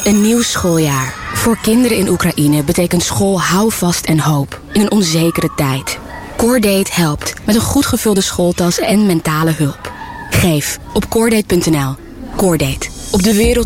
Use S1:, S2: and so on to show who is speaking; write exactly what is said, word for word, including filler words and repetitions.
S1: Een nieuw schooljaar. Voor kinderen in Oekraïne betekent school houvast en hoop in een onzekere tijd. Coordate helpt met een goed gevulde schooltas en mentale hulp. Geef op coordate punt n l. Coordate. Op de wereld